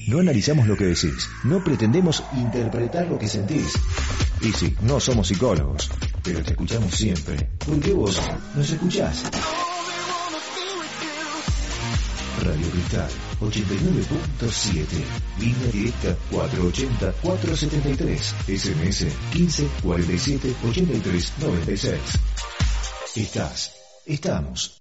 No analizamos lo que decís, no pretendemos interpretar lo que sentís. Y sí, no somos psicólogos, pero te escuchamos siempre, porque vos nos escuchás. Radio Cristal 89.7, línea directa 480-473, SMS 15 47 83 96. Estamos.